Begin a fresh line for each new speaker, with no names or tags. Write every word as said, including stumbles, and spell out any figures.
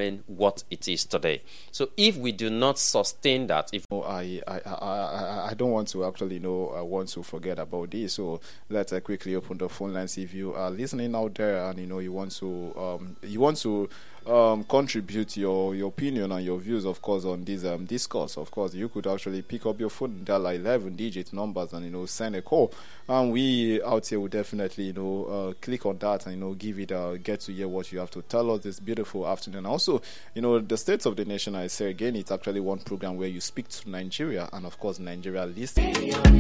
remain what it is today. So if we do not sustain that, if
Oh, I, I, I, I, I don't want to actually know, I want to forget about this. So let's uh, quickly open the phone lines. If you are listening out there and you know you want to, um, you want to um, contribute your, your opinion and your views, of course, on this um, discourse. Of course, you could actually pick up your phone, dial eleven digit numbers, and you know send a call. And we out here will definitely you know uh, click on that and you know give it a get to hear what you have to tell us this beautiful afternoon. Also, you know the States of the Nation. I say again, it's actually one program where you speak to Nigeria and of course Nigeria listens.